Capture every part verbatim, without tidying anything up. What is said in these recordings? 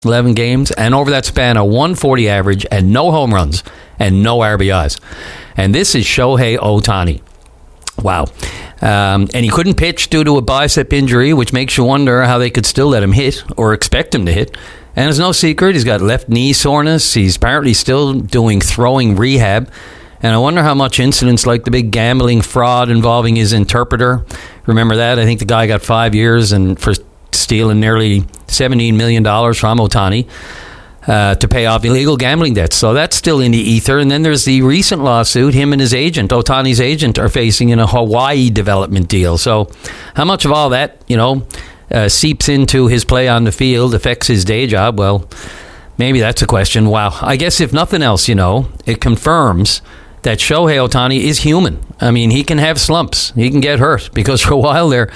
eleven games, and over that span, a one forty average and no home runs and no R B Is. And this is Shohei Ohtani. Wow. Um, and he couldn't pitch due to a bicep injury, which makes you wonder how they could still let him hit or expect him to hit. And it's no secret, he's got left knee soreness. He's apparently still doing throwing rehab. And I wonder how much incidents like the big gambling fraud involving his interpreter. Remember that? I think the guy got five years and for stealing nearly seventeen million dollars from Ohtani uh, to pay off illegal gambling debts. So that's still in the ether. And then there's the recent lawsuit him and his agent, Ohtani's agent, are facing in a Hawaii development deal. So how much of all that, you know, uh, seeps into his play on the field, affects his day job? Well, maybe that's a question. Wow. I guess if nothing else, you know, it confirms that Shohei Ohtani is human. I mean, he can have slumps. He can get hurt because for a while there,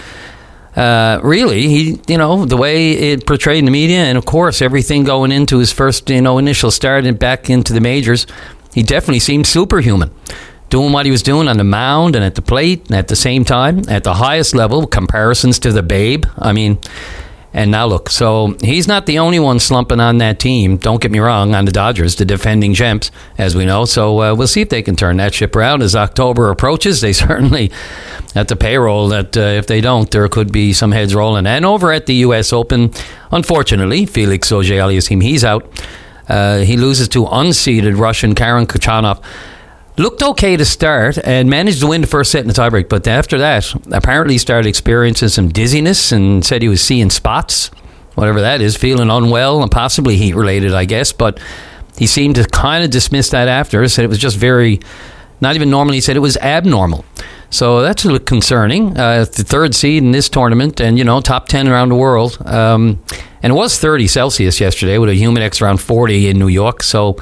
uh, really, he, you know, the way it portrayed in the media, and of course, everything going into his first, you know, initial start and back into the majors, he definitely seemed superhuman. Doing what he was doing on the mound and at the plate and at the same time, at the highest level, comparisons to the Babe. I mean, and now look, so he's not the only one slumping on that team. Don't get me wrong, on the Dodgers, the defending champs, as we know. So uh, we'll see if they can turn that ship around as October approaches. They certainly, at the payroll, that uh, if they don't, there could be some heads rolling. And over at the U S Open, unfortunately, Felix Auger-Aliassime, he's out. Uh, he loses to unseeded Russian Karen Khachanov. Looked okay to start and managed to win the first set in the tiebreak, but after that, apparently he started experiencing some dizziness and said he was seeing spots, whatever that is, feeling unwell and possibly heat-related, I guess, but he seemed to kind of dismiss that after, said it was just very, not even normal, he said it was abnormal. So that's a little concerning. Uh, the third seed in this tournament and, you know, top ten around the world. Um, and it was thirty Celsius yesterday with a Humidex around forty in New York, so...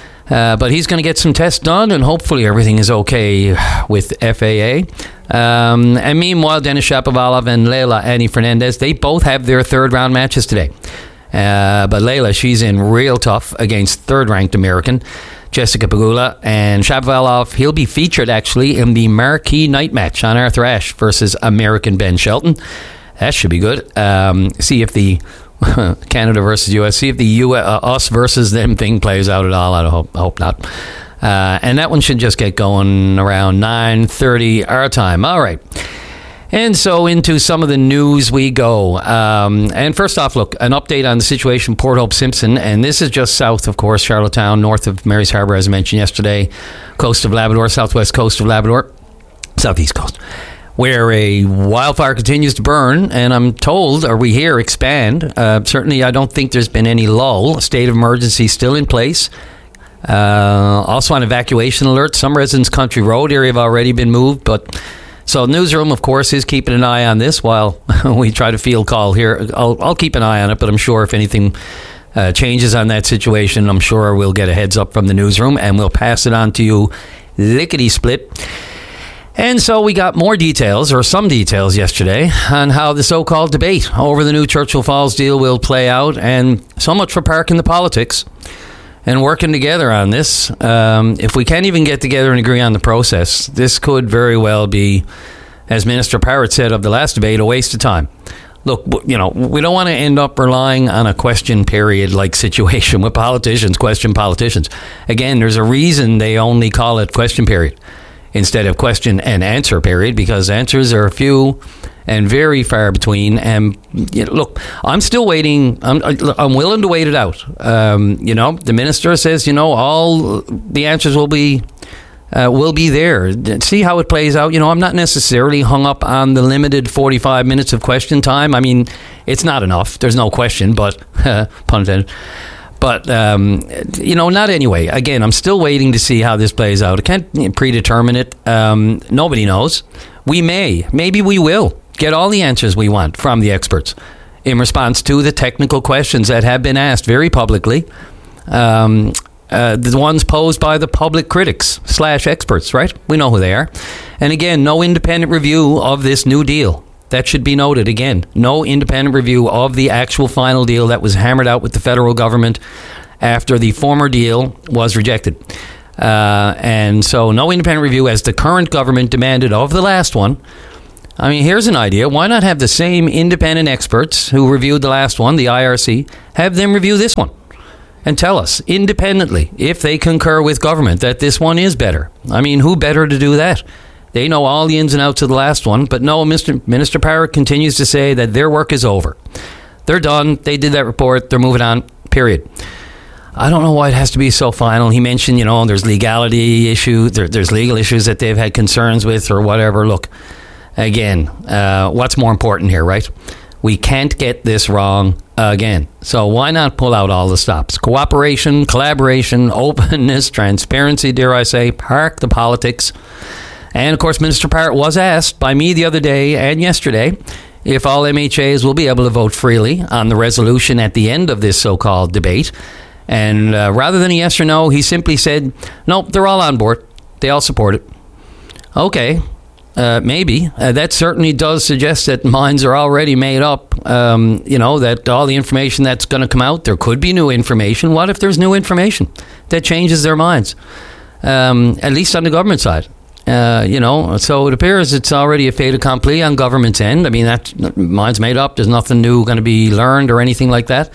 Uh, but he's going to get some tests done, and hopefully everything is okay with F A A. Um, and meanwhile, Denis Shapovalov and Leylah Annie Fernandez, they both have their third-round matches today. Uh, but Leylah, she's in real tough against third-ranked American Jessica Pegula. And Shapovalov, he'll be featured, actually, in the marquee night match on Arthur Ashe versus American Ben Shelton. That should be good. Um, see if the... Canada versus U S. See if the U S, uh, us versus them thing plays out at all. I hope, I hope not. Uh, and that one should just get going around nine thirty our time. All right. And so into some of the news we go. Um, and first off, look, an update on the situation Port Hope Simpson. And this is just south, of course, Charlottetown, north of Mary's Harbour, as I mentioned yesterday. Coast of Labrador, southwest coast of Labrador, southeast coast, where a wildfire continues to burn, and I'm told, or we hear, expand. Uh, certainly, I don't think there's been any lull. A state of emergency still in place. Uh, also on evacuation alert. Some residents' Country Road area have already been moved, but so newsroom, of course, is keeping an eye on this while we try to field call here. I'll, I'll keep an eye on it, but I'm sure if anything uh, changes on that situation, I'm sure we'll get a heads up from the newsroom, and we'll pass it on to you lickety-split. And so we got more details, or some details yesterday, on how the so-called debate over the new Churchill Falls deal will play out, and so much for parking the politics and working together on this. Um, if we can't even get together and agree on the process, this could very well be, as Minister Parrott said of the last debate, a waste of time. Look, you know, we don't want to end up relying on a question period-like situation with politicians, question politicians. Again, there's a reason they only call it question period instead of question and answer period, because answers are few and very far between. And you know, look, I'm still waiting. I'm, I'm willing to wait it out. Um, you know, the minister says, you know, all the answers will be uh, will be there. See how it plays out. You know, I'm not necessarily hung up on the limited forty-five minutes of question time. I mean, it's not enough. There's no question, but pun intended. But, um, you know, not anyway. Again, I'm still waiting to see how this plays out. I can't predetermine it. Um, nobody knows. We may, maybe we will get all the answers we want from the experts in response to the technical questions that have been asked very publicly. Um, uh, the ones posed by the public critics slash experts, right? We know who they are. And again, no independent review of this new deal. That should be noted again. No independent review of the actual final deal that was hammered out with the federal government after the former deal was rejected. Uh, and so no independent review as the current government demanded of the last one. I mean, here's an idea. Why not have the same independent experts who reviewed the last one, the I R C, have them review this one and tell us independently if they concur with government that this one is better. I mean, who better to do that? They know all the ins and outs of the last one, but no, Mister Minister Parrott continues to say that their work is over. They're done. They did that report. They're moving on, period. I don't know why it has to be so final. He mentioned, you know, there's legality issues, there, there's legal issues that they've had concerns with or whatever. Look, again, uh, what's more important here, right? We can't get this wrong again. So why not pull out all the stops? Cooperation, collaboration, openness, transparency, dare I say, park the politics. And, of course, Minister Parrott was asked by me the other day and yesterday if all M H As will be able to vote freely on the resolution at the end of this so-called debate. And uh, rather than a yes or no, he simply said, nope, they're all on board. They all support it. Okay, uh, maybe. Uh, that certainly does suggest that minds are already made up, um, you know, that all the information that's going to come out, there could be new information. What if there's new information that changes their minds, um, at least on the government side? Uh, you know, so it appears it's already a fait accompli on government's end. I mean, that mind's made up. There's nothing new going to be learned or anything like that.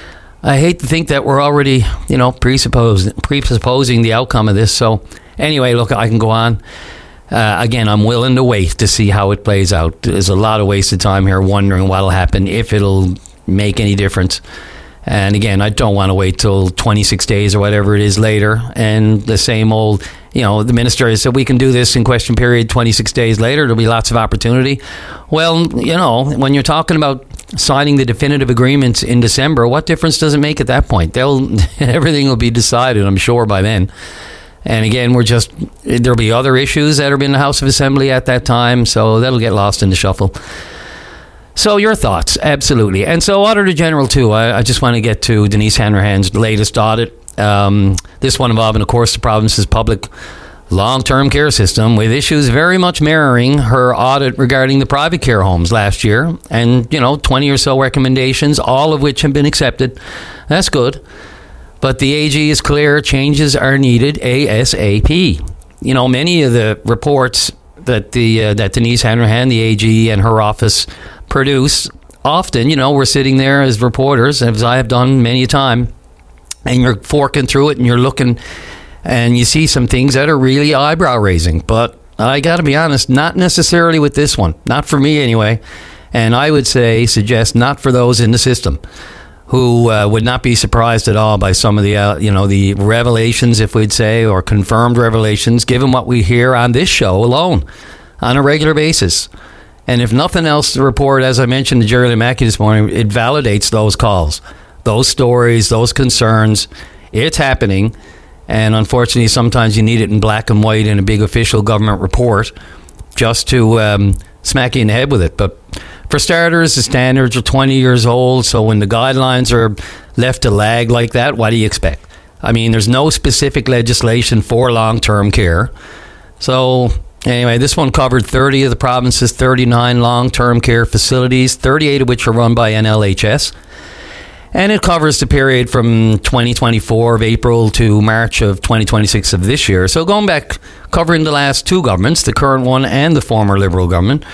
I hate to think that we're already, you know, presupposed, presupposing the outcome of this. So anyway, look, I can go on. Uh, again, I'm willing to wait to see how it plays out. There's a lot of wasted time here wondering what'll happen, if it'll make any difference. And again, I don't want to wait till twenty-six days or whatever it is later. And the same old, you know, the minister has said we can do this in question period twenty-six days later. There'll be lots of opportunity. Well, you know, when you're talking about signing the definitive agreements in December, what difference does it make at that point? They'll everything will be decided, I'm sure, by then. And again, we're just there'll be other issues that are in the House of Assembly at that time, so that'll get lost in the shuffle. So your thoughts, absolutely. And so Auditor General, too, I, I just want to get to Denise Hanrahan's latest audit. Um, this one involving, of course, the province's public long-term care system, with issues very much mirroring her audit regarding the private care homes last year. And, you know, twenty or so recommendations, all of which have been accepted. That's good. But the A G is clear, changes are needed ASAP. You know, many of the reports that the uh, that Denise Hanrahan, the A G, and her office produce, often, you know, we're sitting there as reporters, as I have done many a time, and you're forking through it and you're looking and you see some things that are really eyebrow raising. But I got to be honest, not necessarily with this one, not for me anyway. And I would say, suggest not for those in the system who uh, would not be surprised at all by some of the, uh, you know, the revelations, if we'd say, or confirmed revelations, given what we hear on this show alone on a regular basis. And if nothing else, the report, as I mentioned to Jerry Mackey this morning, it validates those calls, those stories, those concerns. It's happening. And unfortunately, sometimes you need it in black and white in a big official government report just to um, smack you in the head with it. But for starters, the standards are twenty years old. So when the guidelines are left to lag like that, what do you expect? I mean, there's no specific legislation for long-term care. So anyway, this one covered thirty of the province's thirty-nine long-term care facilities, thirty-eight of which are run by N L H S. And it covers the period from twenty twenty-four of April to March of twenty twenty-six of this year. So going back, covering the last two governments, the current one and the former Liberal government.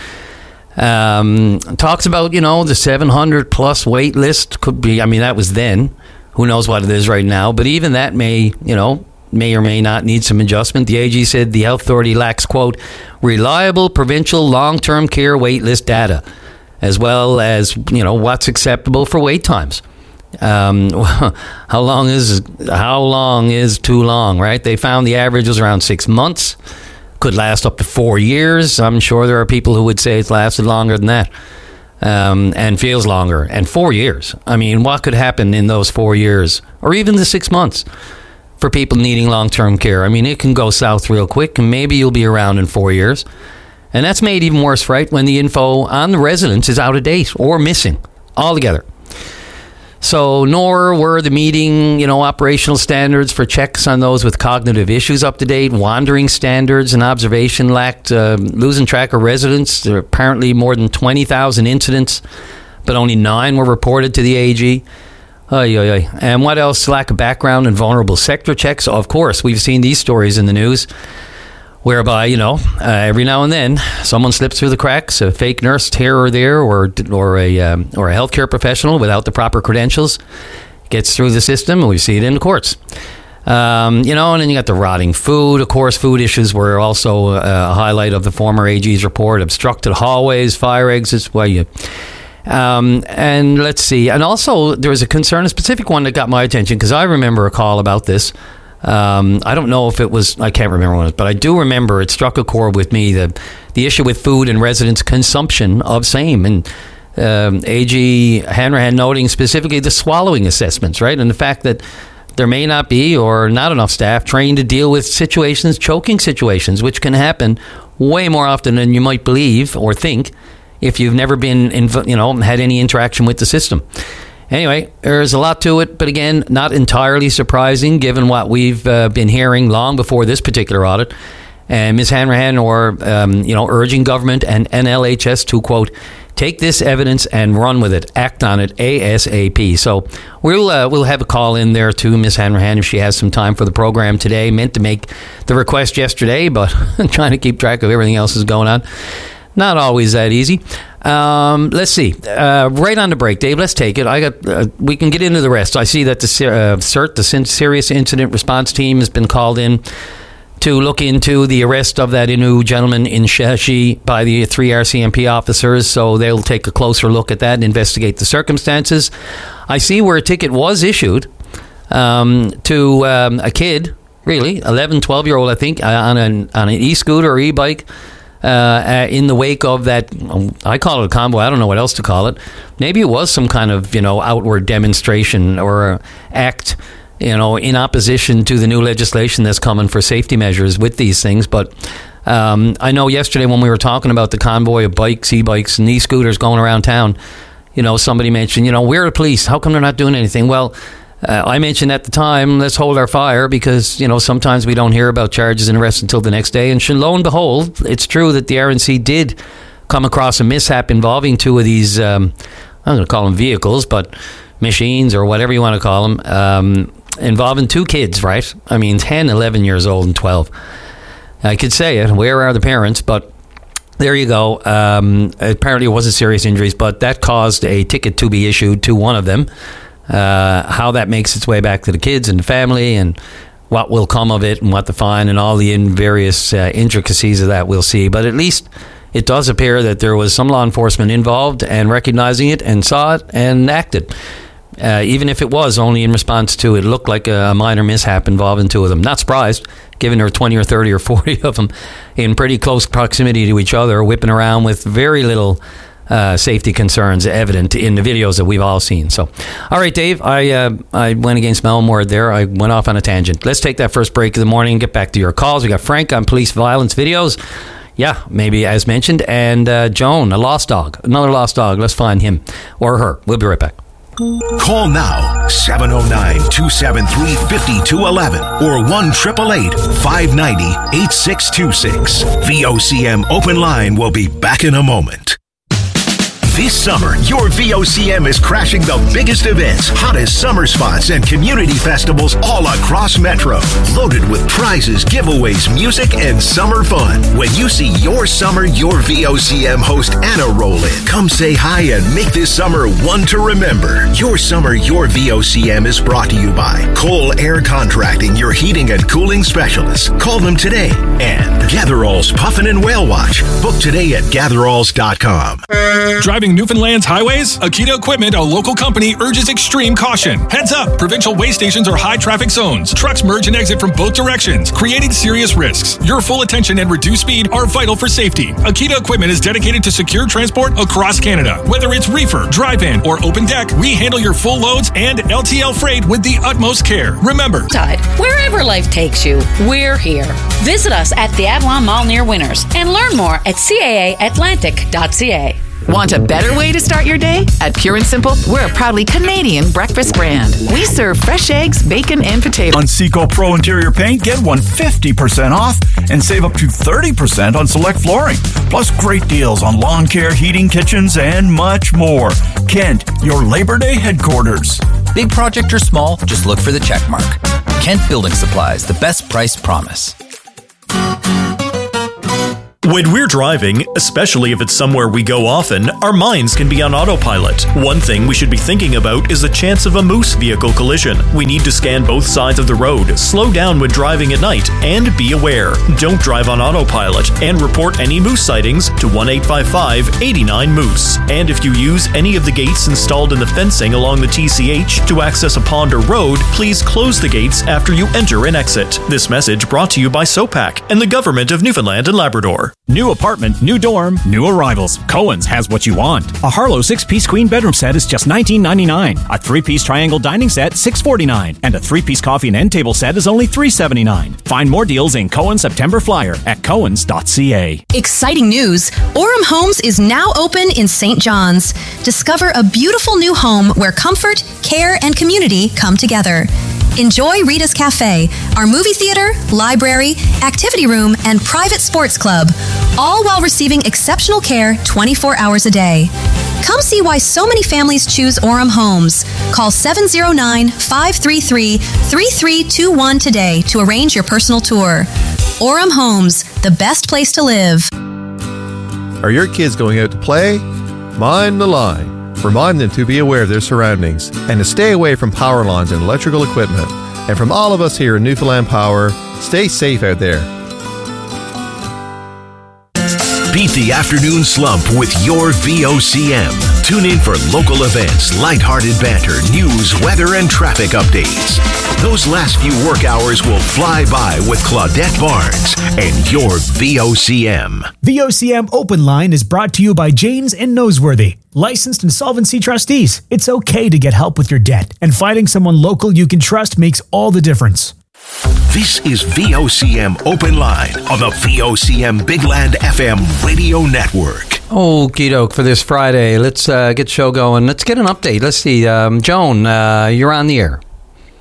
Um, talks about, you know, the seven hundred plus wait list could be, I mean, that was then. Who knows what it is right now. But even that may, you know, may or may not need some adjustment. The A G said the health authority lacks, quote, reliable provincial long-term care wait list data, as well as, you know, what's acceptable for wait times. Um, how long is how long is too long, right? They found the average was around six months. Could last up to four years. I'm sure there are people who would say it's lasted longer than that, um, and feels longer. And four years. I mean, what could happen in those four years, or even the six months, for people needing long-term care? I mean, it can go south real quick, and maybe you'll be around in four years. And that's made even worse, right, when the info on the residents is out of date or missing altogether. So nor were the meeting, you know, operational standards for checks on those with cognitive issues up to date. Wandering standards and observation lacked, uh, losing track of residents. There are apparently more than twenty thousand incidents, but only nine were reported to the A G. Oy, oy, oy. And what else? Lack of background and vulnerable sector checks. Of course, we've seen these stories in the news whereby, you know, uh, every now and then someone slips through the cracks, a fake nurse here or there, or or a um, or a healthcare professional without the proper credentials gets through the system, and we see it in the courts. Um, you know, and then you got the rotting food. Of course, food issues were also a highlight of the former A G's report. Obstructed hallways, fire exits. Well, you. Um, and let's see. And also, there was a concern, a specific one that got my attention, because I remember a call about this. Um, I don't know if it was, I can't remember when it was, but I do remember it struck a chord with me, the, the issue with food and residents' consumption of same. And um, A G Hanrahan noting specifically the swallowing assessments, right? And the fact that there may not be or not enough staff trained to deal with situations, choking situations, which can happen way more often than you might believe or think if you've never been, in, you know, had any interaction with the system. Anyway, there's a lot to it, but again, not entirely surprising given what we've uh, been hearing long before this particular audit. And Miz Hanrahan, or um, you know, urging government and N L H S to, quote, take this evidence and run with it, act on it ASAP. So we'll uh, we'll have a call in there to Miz Hanrahan if she has some time for the program today. Meant to make the request yesterday, but trying to keep track of everything else that's going on. Not always that easy. Um, let's see. Uh, right on the break, Dave. Let's take it. I got. Uh, we can get into the rest. I see that the uh, CERT, the Serious Incident Response Team, has been called in to look into the arrest of that Innu gentleman in Shashi by the three R C M P officers. So they'll take a closer look at that and investigate the circumstances. I see where a ticket was issued um, to um, a kid, really, eleven, twelve-year-old, I think, uh, on an on an e-scooter or e-bike. Uh, uh, in the wake of that, um, I call it a convoy. I don't know what else to call it. Maybe it was some kind of, you know, outward demonstration or act, you know, in opposition to the new legislation that's coming for safety measures with these things. But um, I know yesterday when we were talking about the convoy of bikes, e-bikes, and e-scooters going around town, you know, somebody mentioned, you know, where are the police? How come they're not doing anything? Well, Uh, I mentioned at the time, let's hold our fire because, you know, sometimes we don't hear about charges and arrests until the next day. And lo and behold, it's true that the R N C did come across a mishap involving two of these, um, I'm going to call them vehicles, but machines or whatever you want to call them, um, involving two kids, right? I mean, ten, eleven years old and twelve. I could say it. Where are the parents? But there you go. Um, apparently it wasn't serious injuries, but that caused a ticket to be issued to one of them. Uh, how that makes its way back to the kids and the family and what will come of it and what the fine and all the in various uh, intricacies of that we'll see. But at least it does appear that there was some law enforcement involved and recognizing it and saw it and acted. Uh, even if it was only in response to it looked like a minor mishap involving two of them. Not surprised, given there were twenty or thirty or forty of them in pretty close proximity to each other, whipping around with very little Uh, safety concerns evident in the videos that we've all seen. So, all right, Dave, I uh, I went against my own word there. I went off on a tangent. Let's take that first break of the morning and get back to your calls. We got Frank on police violence videos. Yeah, maybe as mentioned. And uh, Joan, a lost dog. Another lost dog. Let's find him or her. We'll be right back. Call now, seven oh nine, two seven three, five two one one or one eight eight eight, five nine zero, eight six two six. V O C M Open Line will be back in a moment. This summer, your V O C M is crashing the biggest events, hottest summer spots, and community festivals all across Metro. Loaded with prizes, giveaways, music, and summer fun. When you see your summer, your V O C M host Anna roll in. Come say hi and make this summer one to remember. Your summer, your V O C M is brought to you by Cole Air Contracting, your heating and cooling specialists. Call them today. And Gatherall's Puffin and Whale Watch. Book today at gatheralls dot com. Driving Newfoundland's highways? Akita Equipment, a local company, urges extreme caution. Heads up, provincial way stations are high traffic zones. Trucks merge and exit from both directions, creating serious risks. Your full attention and reduced speed are vital for safety. Akita Equipment is dedicated to secure transport across Canada. Whether it's reefer, drive-in, or open deck, we handle your full loads and L T L freight with the utmost care. Remember, Tide, wherever life takes you, we're here. Visit us at the Avalon Mall near Winners and learn more at C A A Atlantic dot C A. Want a better way to start your day? At Pure and Simple, we're a proudly Canadian breakfast brand. We serve fresh eggs, bacon, and potatoes. On Seco Pro Interior Paint, get one hundred fifty percent off and save up to thirty percent on select flooring. Plus great deals on lawn care, heating, kitchens, and much more. Kent, your Labor Day headquarters. Big project or small, just look for the check mark. Kent Building Supplies, the best price promise. When we're driving, especially if it's somewhere we go often, our minds can be on autopilot. One thing we should be thinking about is the chance of a moose vehicle collision. We need to scan both sides of the road, slow down when driving at night, and be aware. Don't drive on autopilot, and report any moose sightings to one eight five five, eight nine, moose. And if you use any of the gates installed in the fencing along the T C H to access a pond or road, please close the gates after you enter and exit. This message brought to you by SOPAC and the Government of Newfoundland and Labrador. New apartment, new dorm, new arrivals. Cohen's has what you want. A Harlow six-piece queen bedroom set is just nineteen ninety-nine. A three-piece triangle dining set, six forty-nine. And a three-piece coffee and end table set is only three seventy-nine. Find more deals in Cohen's September Flyer at cohens dot c a. Exciting news! Orem Homes is now open in Saint John's. Discover a beautiful new home where comfort, care, and community come together. Enjoy Rita's Cafe, our movie theater, library, activity room, and private sports club, all while receiving exceptional care twenty-four hours a day. Come see why so many families choose Orem Homes. Call seven oh nine, five three three, three three two one today to arrange your personal tour. Orem Homes, the best place to live. Are your kids going out to play? Mind the line. Remind them to be aware of their surroundings and to stay away from power lines and electrical equipment. And from all of us here in Newfoundland Power, stay safe out there. Beat the afternoon slump with your V O C M. Tune in for local events, lighthearted banter, news, weather, and traffic updates. Those last few work hours will fly by with Claudette Barnes and your V O C M. V O C M Open Line is brought to you by Janes and Noseworthy, licensed insolvency trustees. It's okay to get help with your debt, and finding someone local you can trust makes all the difference. This is V O C M Open Line on the V O C M Big Land F M radio network. Okie doke for this Friday. Let's uh, get the show going. Let's get an update. Let's see. Um, Joan, uh, you're on the air.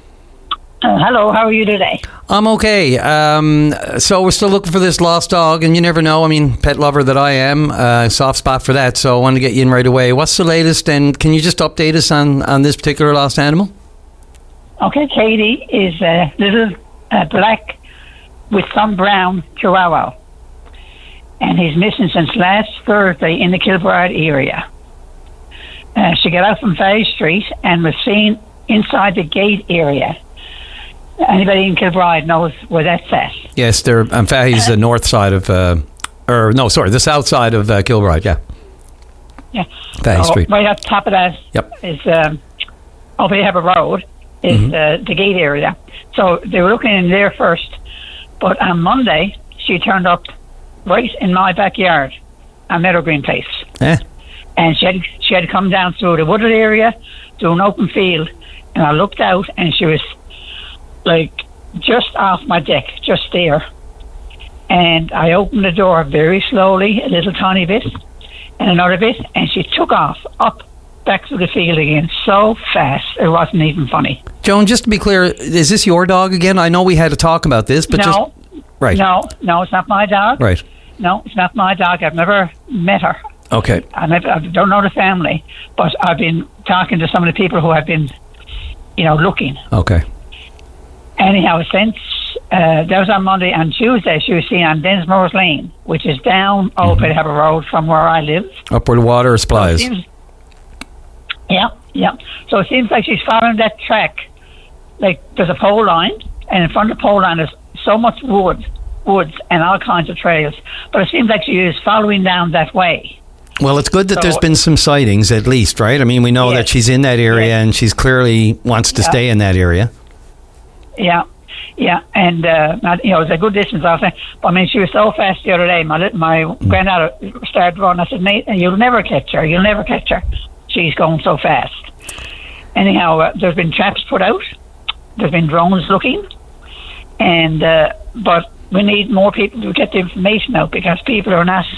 Uh, hello, how are you today? I'm okay. Um, so we're still looking for this lost dog, and you never know. I mean, pet lover that I am, uh, soft spot for that, so I wanted to get you in right away. What's the latest, and can you just update us on, on this particular lost animal? Okay, Katie is a little uh, black with some brown chihuahua, and he's missing since last Thursday in the Kilbride area. Uh, she got out from Ferry Street and was seen inside the gate area. Anybody in Kilbride knows where that's at? Yes, they're, in fact, he's the north side of, uh, or no, sorry, the south side of uh, Kilbride, yeah. Yeah. Ferry so Street. Right up top of that yep. is, um, over there have a road, is mm-hmm. uh, the gate area. So they were looking in there first, but on Monday, she turned up right in my backyard, on Meadow Green Place. Eh? And she had, she had come down through the wooded area to an open field, and I looked out, and she was like just off my deck, just there. And I opened the door very slowly, a little tiny bit, and another bit, and she took off up back through the field again so fast it wasn't even funny. Joan, just to be clear, is this your dog again? I know we had to talk about this, but no, just right. No, no, it's not my dog. Right. No, it's not my dog. I've never met her. Okay. I, never, I don't know the family, but I've been talking to some of the people who have been, you know, looking. Okay. Anyhow, since uh, that was on Monday, and Tuesday she was seen on Densmore's Lane, which is down mm-hmm. over Bedhaber Road from where I live. Up where the water supplies. So yeah, yeah. So it seems like she's following that track. Like there's a pole line, and in front of the pole line there's so much wood, woods and all kinds of trails. But it seems like she is following down that way. Well, it's good that so, there's been some sightings at least, right? I mean, we know yes, that she's in that area yes. and she's clearly wants to yeah. stay in that area. Yeah, yeah, and uh, not, you know, it was a good distance off there. But I mean, she was so fast the other day. My my mm. granddaughter started running. I said, "Nate, you'll never catch her. You'll never catch her. She's going so fast." Anyhow, uh, there's been traps put out. There's been drones looking, and uh, but we need more people to get the information out because people are not.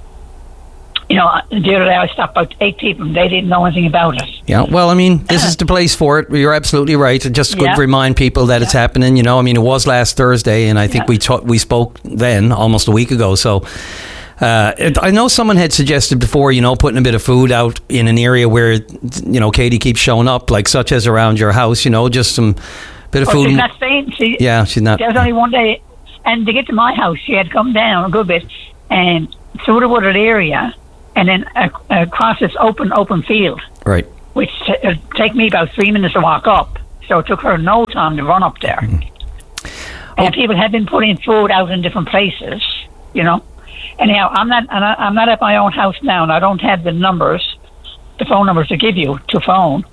You know, the other day I stopped about eight people and they didn't know anything about it. Yeah, well, I mean, this is the place for it. You're absolutely right. Just good yeah. to remind people that yeah. it's happening. You know, I mean, it was last Thursday, and I think yeah. we ta- we spoke then almost a week ago. So uh, it, I know someone had suggested before, you know, putting a bit of food out in an area where, you know, Katie keeps showing up, like such as around your house, you know, just some bit of oh, food. She's not staying. She, yeah, she's not. There was only one day. And to get to my house, she had come down a good bit, and through the wooded area, and then uh, across this open, open field. Right. Which t- uh, take me about three minutes to walk up. So it took her no time to run up there. Mm. And oh. people had been putting food out in different places, you know. Anyhow, I'm not, I'm not at my own house now, and I don't have the numbers, the phone numbers to give you to phone.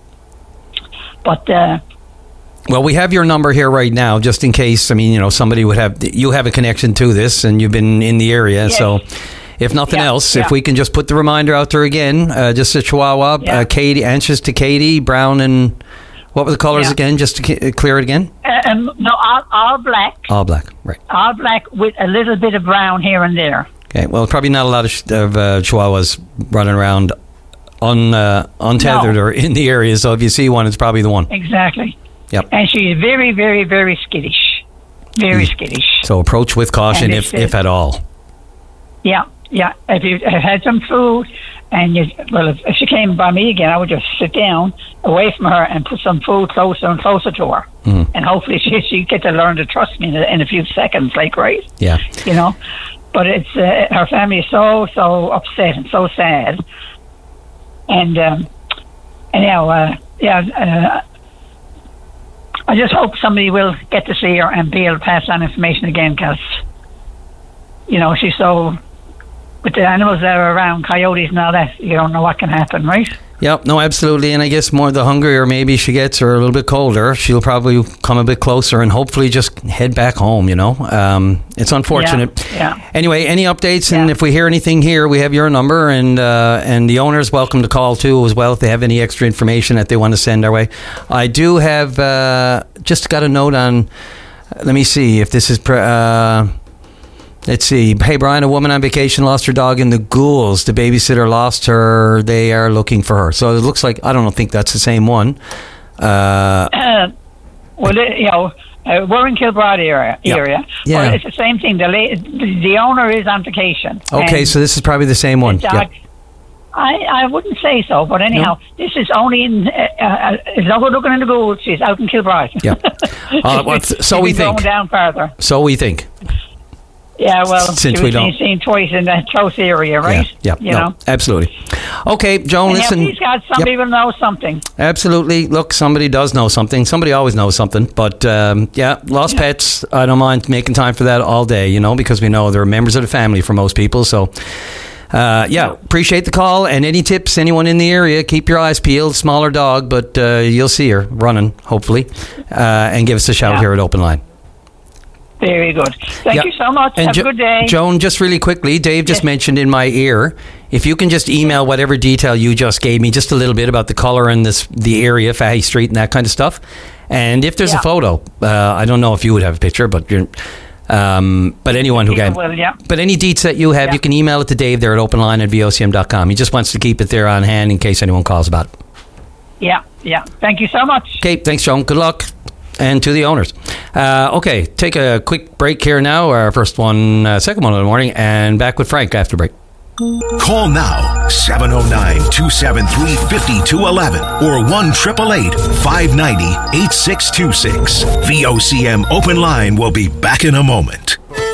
But uh, well, we have your number here right now, just in case. I mean, you know, somebody would have you have a connection to this, and you've been in the area, yes. so. If nothing yeah, else, yeah. if we can just put the reminder out there again, uh, just a Chihuahua, yeah. uh, Katie, anxious to Katie, brown and what were the colors yeah. again? Just to k- clear it again. Uh, um, no, all, all black. All black, right. All black with a little bit of brown here and there. Okay, well, probably not a lot of, sh- of uh, Chihuahuas running around un, uh, untethered no. or in the area. So if you see one, it's probably the one. Exactly. Yep. And she's very, very, very skittish. Very mm. skittish. So approach with caution, if, if at all. Yeah. Yeah, if you had some food, and you, well, if, if she came by me again, I would just sit down away from her and put some food closer and closer to her, mm. and hopefully she she get to learn to trust me in a, in a few seconds, like right, yeah, you know. But it's uh, her family is so so upset and so sad, and um, anyhow, uh, yeah. Uh, I just hope somebody will get to see her and be able to pass on information again, because you know she's so. With the animals that are around, coyotes and all that, you don't know what can happen, right? Yep, no, absolutely. And I guess more the hungrier maybe she gets or a little bit colder, she'll probably come a bit closer and hopefully just head back home, you know. Um, it's unfortunate. Yeah, yeah. Anyway, any updates? And yeah. if we hear anything here, we have your number. And uh, and the owner's welcome to call too as well if they have any extra information that they want to send our way. I do have uh, just got a note on, let me see if this is... Pre- uh, Let's see. Hey, Brian, a woman on vacation lost her dog in the ghouls. The babysitter lost her. They are looking for her. So it looks like, I don't think that's the same one. Uh, uh, well, you know, uh, we're in Kilbride area. Yeah. area. Yeah. Well, it's the same thing. The, la- the owner is on vacation. Okay, so this is probably the same one. Dog, yeah. I, I wouldn't say so, but anyhow, no. this is only in, uh, uh, it's not looking in the ghouls. She's out in Kilbride. Yeah. Uh, well, so we think. Going down further. So we think. Yeah, well, since she we was don't seen twice in that close area, right? Yeah, yeah you no, know, absolutely. Okay, Joan, and listen. He's got somebody yep. will know something. Absolutely. Look, somebody does know something. Somebody always knows something. But um, yeah, lost yeah. pets. I don't mind making time for that all day. You know, because we know they're members of the family for most people. So. Uh, yeah, appreciate the call. And any tips, anyone in the area, keep your eyes peeled. Smaller dog, but uh, you'll see her running, hopefully. Uh, and give us a shout yeah. here at Open Line. Very good. Thank yeah. you so much. And Have jo- a good day. Joan, just really quickly, Dave just yes. mentioned in my ear, if you can just email whatever detail you just gave me, just a little bit about the color and this, the area, Fahey Street and that kind of stuff. And if there's yeah. a photo, uh, I don't know if you would have a picture, but you're... Um, but anyone who can, will, yeah. but any deets that you have, yeah. you can email it to Dave there at openline at V O C M dot com. He just wants to keep it there on hand in case anyone calls about it. Yeah, yeah. Thank you so much. Okay, thanks, Joan. Good luck. And to the owners. Uh, okay, take a quick break here now. Our first one, uh, second one of the morning, and back with Frank after break. Call now, seven oh nine, two seven three, five two one one or one eight eight eight, five nine zero, eight six two six. V O C M Open Line will be back in a moment.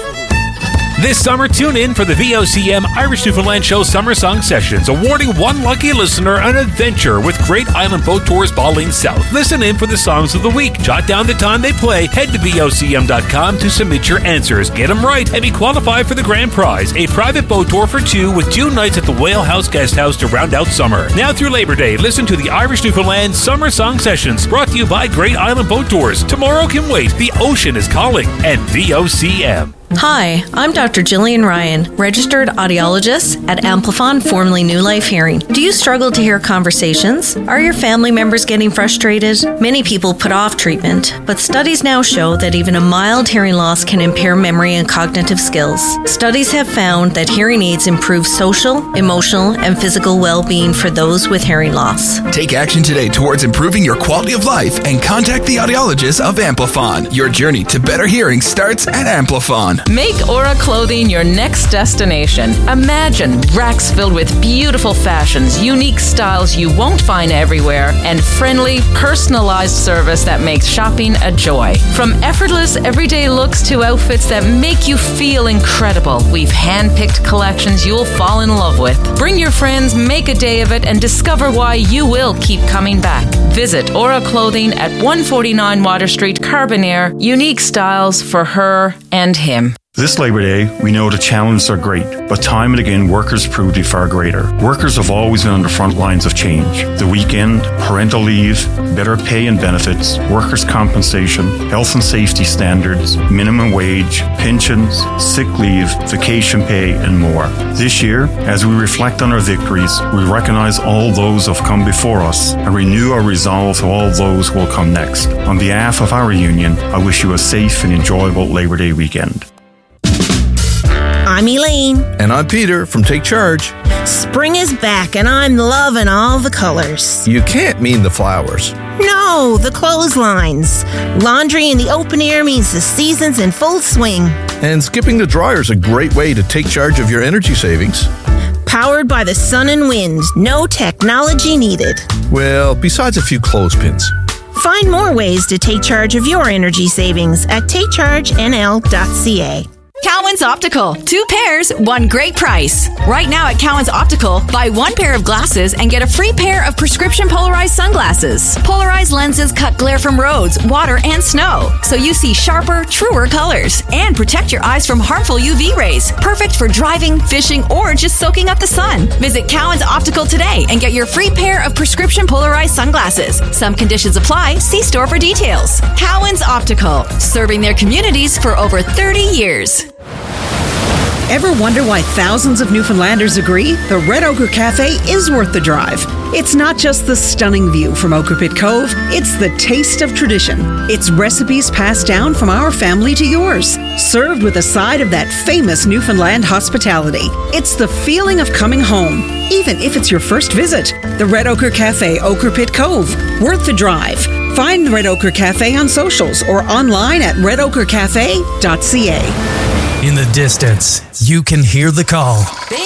This summer, tune in for the V O C M Irish Newfoundland Show Summer Song Sessions, awarding one lucky listener an adventure with Great Island Boat Tours Balling South. Listen in for the songs of the week. Jot down the time they play. Head to V O C M dot com to submit your answers. Get them right and be qualified for the grand prize, a private boat tour for two with two nights at the Whale House Guest House to round out summer. Now through Labor Day, listen to the Irish Newfoundland Summer Song Sessions, brought to you by Great Island Boat Tours. Tomorrow can wait. The ocean is calling. And V O C M. Hi, I'm Doctor Jillian Ryan, registered audiologist at Amplifon, formerly New Life Hearing. Do you struggle to hear conversations? Are your family members getting frustrated? Many people put off treatment, but studies now show that even a mild hearing loss can impair memory and cognitive skills. Studies have found that hearing aids improve social, emotional, and physical well-being for those with hearing loss. Take action today towards improving your quality of life and contact the audiologist of Amplifon. Your journey to better hearing starts at Amplifon. Make Aura Clothing your next destination. Imagine racks filled with beautiful fashions, unique styles you won't find everywhere, and friendly, personalized service that makes shopping a joy. From effortless, everyday looks to outfits that make you feel incredible, we've hand-picked collections you'll fall in love with. Bring your friends, make a day of it, and discover why you will keep coming back. Visit Aura Clothing at one forty-nine Water Street, Carbonear. Unique styles for her and him. This Labour Day, we know the challenges are great, but time and again, workers prove to be far greater. Workers have always been on the front lines of change. The weekend, parental leave, better pay and benefits, workers' compensation, health and safety standards, minimum wage, pensions, sick leave, vacation pay, and more. This year, as we reflect on our victories, we recognize all those who have come before us and renew our resolve to all those who will come next. On behalf of our union, I wish you a safe and enjoyable Labour Day weekend. I'm Elaine. And I'm Peter from Take Charge. Spring is back and I'm loving all the colors. You can't mean the flowers. No, the clotheslines. Laundry in the open air means the season's in full swing. And skipping the dryer is a great way to take charge of your energy savings. Powered by the sun and wind. No technology needed. Well, besides a few clothespins. Find more ways to take charge of your energy savings at take charge n l dot c a. Cowan's Optical. Two pairs, one great price. Right now at Cowan's Optical, buy one pair of glasses and get a free pair of prescription polarized sunglasses. Polarized lenses cut glare from roads, water, and snow, so you see sharper, truer colors and protect your eyes from harmful U V rays. Perfect for driving, fishing, or just soaking up the sun. Visit Cowan's Optical today and get your free pair of prescription polarized sunglasses. Some conditions apply. See store for details. Cowan's Optical, serving their communities for over thirty years. Ever wonder why thousands of Newfoundlanders agree the Red Ochre Cafe is worth the drive? It's not just the stunning view from Ochre Pit Cove, it's the taste of tradition. It's recipes passed down from our family to yours, served with a side of that famous Newfoundland hospitality. It's the feeling of coming home, even if it's your first visit. The Red Ochre Cafe, Ochre Pit Cove, worth the drive. Find the Red Ochre Cafe on socials or online at red ochre cafe dot c a. In the distance, you can hear the call.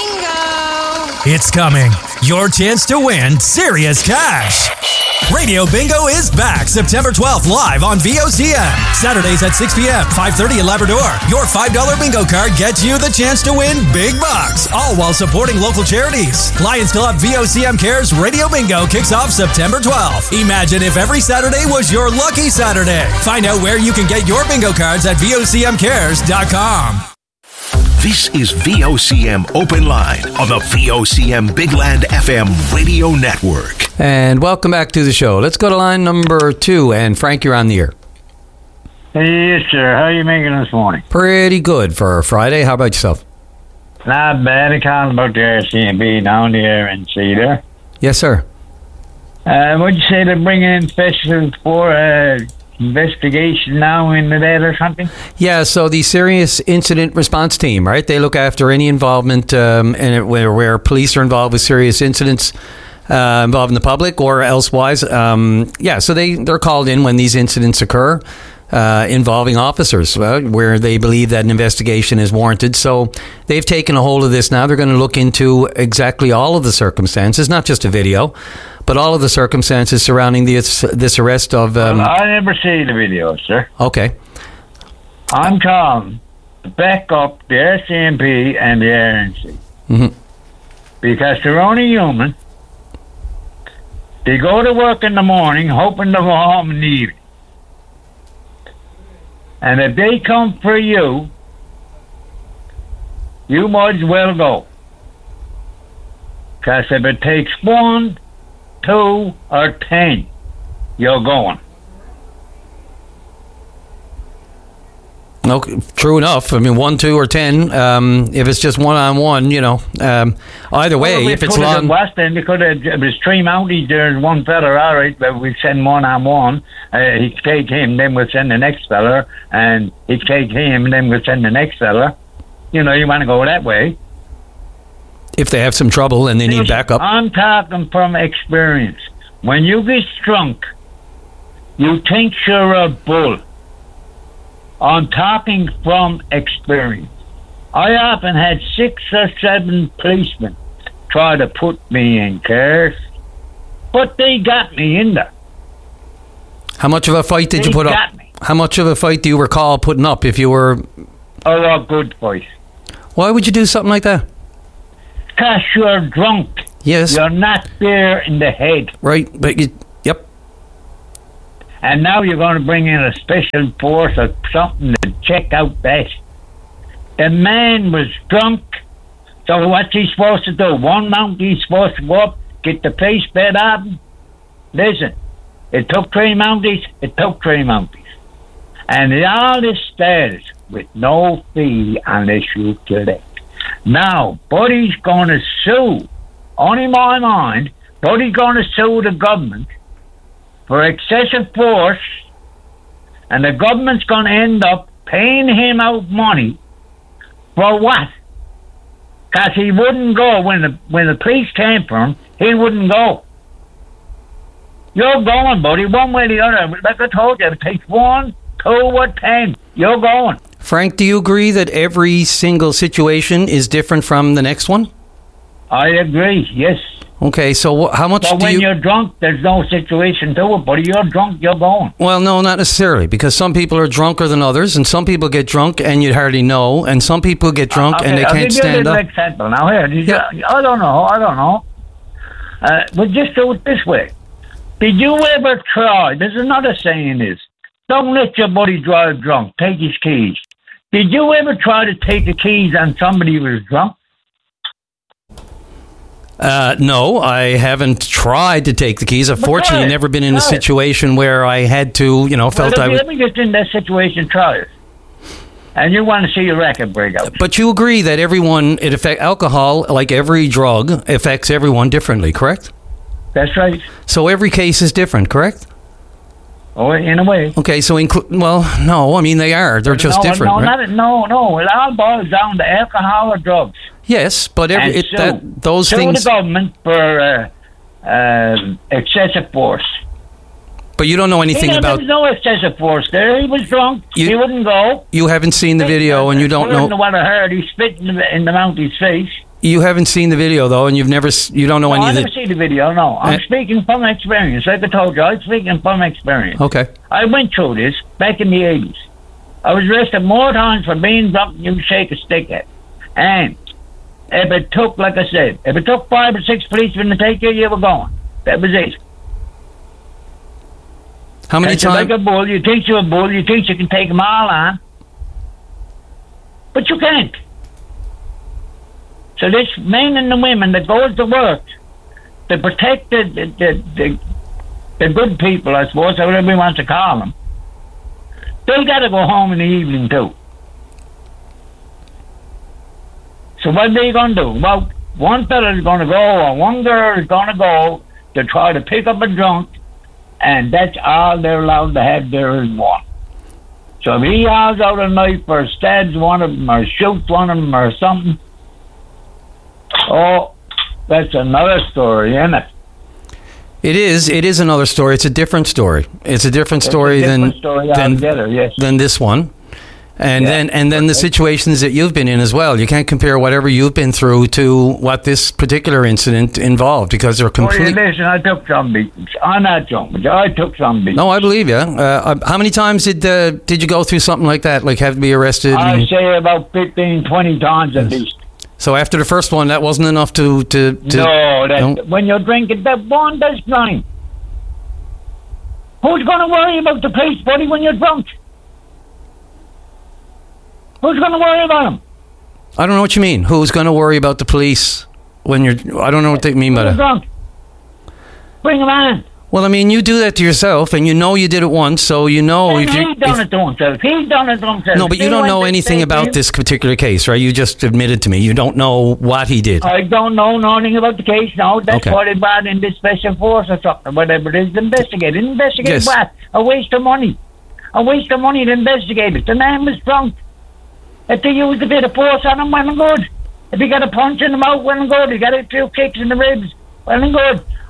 Bingo! It's coming. Your chance to win serious cash. Radio Bingo is back September twelfth live on V O C M. Saturdays at six p.m., five thirty in Labrador. Your five dollar bingo card gets you the chance to win big bucks, all while supporting local charities. Lions Club V O C M Cares Radio Bingo kicks off September twelfth. Imagine if every Saturday was your lucky Saturday. Find out where you can get your bingo cards at v o c m cares dot com. This is V O C M Open Line on the V O C M Big Land F M radio network. And welcome back to the show. Let's go to line number two. And Frank, you're on the air. Yes, sir. How are you making this morning? Pretty good for a Friday. How about yourself? Not bad. I called about the R C M P down the R N C there. Yes, sir. Uh, what'd you say they're bringing in special for uh, investigation now into that or something? Yeah, so the Serious Incident Response Team, right? They look after any involvement um, in it where, where police are involved with serious incidents uh, involving the public or elsewise. Um, yeah, so they, they're called in when these incidents occur uh, involving officers uh, where they believe that an investigation is warranted. So they've taken a hold of this now. They're going to look into exactly all of the circumstances, not just a video, but all of the circumstances surrounding this, this arrest of... Um, well, I never see the video, sir. Okay. I'm calling to back up the R C M P and the R N C. Mm-hmm. Because they're only human. They go to work in the morning hoping to go home in the evening. And if they come for you, you might as well go. Because if it takes one, two, or ten, you're going. Okay, true enough. I mean, one, two, or ten. Um, if it's just one on one, you know, um, either way, well, if it's long. long. West End, because it was three mounties. There's one fella, all right, but we send one on one. Uh, he'd take him, then we'll send the next fella, and he'd take him, and then we'll send the next fella. You know, you want to go that way. If they have some trouble and they need backup. I'm talking from experience. When you get drunk, you think you're a bull. I'm talking from experience. I often had six or seven policemen try to put me in cars, but they got me in there. How much of a fight did They you put got up? me. How much of a fight do you recall putting up if you were... Oh, a good fight. Why would you do something like that? Because you're drunk. Yes. You're not there in the head. Right, but you... Yep. And now you're going to bring in a special force or something to check out that. The man was drunk. So what's he supposed to do? One mount he's supposed to go up, get the face bed up. Listen, it took three mounties. It took three mounties. And all this started with no fee unless you kill it. Now, Buddy's going to sue. Only my mind, Buddy's going to sue the government for excessive force, and the government's going to end up paying him out money for what? Because he wouldn't go when the when the police came for him. He wouldn't go. You're going, Buddy, one way or the other. Like I told you, it takes one, two, or ten. You're going. Frank, do you agree that every single situation is different from the next one? I agree, yes. Okay, so wh- how much But do when you... you're drunk, there's no situation to it, buddy. You're drunk, you're going. Well, no, not necessarily, because some people are drunker than others, and some people get drunk and you hardly know, and some people get drunk Okay, and they I'll can't give you a stand little up. example now. Here, did you, I don't know, I don't know. Uh, but just do it this way. Did you ever try, there's another saying is, don't let your buddy drive drunk, take his keys. Did you ever try to take the keys on somebody who was drunk? Uh, no, I haven't tried to take the keys. I've But fortunately try it. never been in a Try it. situation where I had to, you know, felt well, I if was... you ever get in that situation, try it. And you want to see your record break out. But you agree that everyone, it affect alcohol, like every drug, affects everyone differently, correct? That's right. So every case is different, correct? Oh, in a way. Okay, so, inclu- well, no, I mean, they are. They're just no, different, no, right? not, no, no. It all boils down to alcohol or drugs. Yes, but every, And it, sue- that, those sue things... the government for uh, uh, excessive force. But you don't know anything he, about... There was no excessive force there. He was drunk. You- he wouldn't go. You haven't seen the video and you don't According to know... what I heard, he spit in the, in the Mounties' face. You haven't seen the video, though, and you've never... s- You don't know No, any I of the... never see the video, no. I'm Eh? speaking from experience. Like I told you, I'm speaking from experience. Okay. I went through this back in the eighties. I was arrested more times for being drunk than you shake a stick at. And if it took, like I said, if it took five or six policemen to take you, you were going. That was it. How many That's like times... a bull. You think you're a bull. You think you can take them all on. But you can't. So this men and the women that goes to work to protect the the, the, the, the good people, I suppose, or whatever we want to call them, they got to go home in the evening too. So what are they going to do? Well, one fella is going to go, or one girl is going to go to try to pick up a drunk, and that's all they're allowed to have there is one. So if he hauls out a knife or stabs one of them or shoots one of them or something, oh, that's another story, isn't it? It is. It is another story. It's a different story. It's a different It's a story different than story than, altogether, yes. than this one. And Yeah. then and then the situations that you've been in as well. You can't compare whatever you've been through to what this particular incident involved because they're Oh, yeah, complete. listen, I took some beatings. I'm not jumping. I took some beatings. No, I believe you. Uh, how many times did uh, did you go through something like that? Like have to be arrested? I and- say about fifteen, twenty times at least. so after the first one, that wasn't enough to to. to no, that, no? when you're drinking, that one does nothing. Who's going to worry about the police, buddy, when you're drunk? Who's going to worry about them? I don't know what you mean. Who's going to worry about the police when you're? I don't know what they mean by When you're that. drunk. Bring them on. Well, I mean, you do that to yourself, and you know you did it once, so you know And if you. he's done if- it to himself. He's done it to himself. no, but you See don't what know they anything say, about Jim? this particular case, right? You just admitted to me you don't know what he did. I don't know nothing about the case now. That's Okay. why they brought in this special force or something, whatever it is, to investigate. Investigate Yes. what? A waste of money. A waste of money to investigate it. The man was drunk. If they used a bit of force on him, well and good. If he got a punch in the mouth, well and good. He got a few kicks in the ribs, well and good.